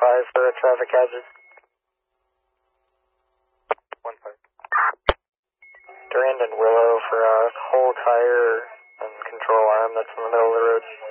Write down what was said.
5 for a traffic hazard. 1-5. Durand and Willow for a whole tire and control arm that's in the middle of the road.